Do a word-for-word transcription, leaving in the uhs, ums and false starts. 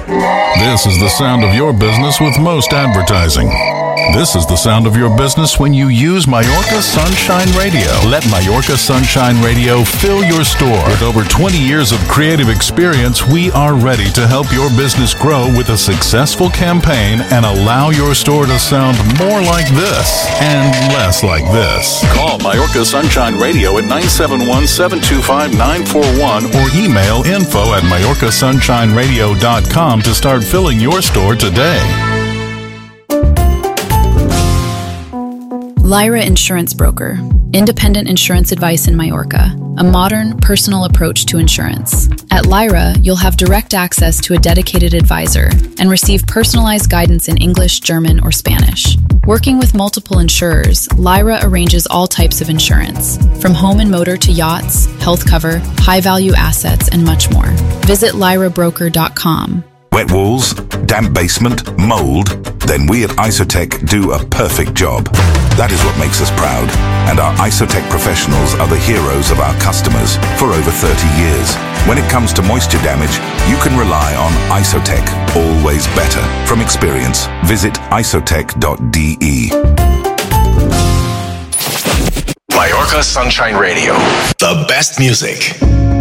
This is the sound of your business with most advertising. This is the sound of your business when you use Mallorca Sunshine Radio. Let Mallorca Sunshine Radio fill your store. With over twenty years of creative experience, we are ready to help your business grow with a successful campaign and allow your store to sound more like this and less like this. Call Mallorca Sunshine Radio at nine seven one, seven two five, nine four one or email info at Mallorca Sunshine Radio dot com to start filling your store today. Lyra Insurance Broker. Independent insurance advice in Mallorca. A modern, personal approach to insurance. At Lyra, you'll have direct access to a dedicated advisor and receive personalized guidance in English, German, or Spanish. Working with multiple insurers, Lyra arranges all types of insurance, from home and motor to yachts, health cover, high-value assets, and much more. Visit lyra broker dot com. Wet walls, damp basement, mold? Then we at Isotech do a perfect job. That is what makes us proud, and our Isotech professionals are the heroes of our customers for over thirty years. When it comes to moisture damage, you can rely on Isotech, always better. From experience, visit isotech dot d e. Mallorca Sunshine Radio, the best music.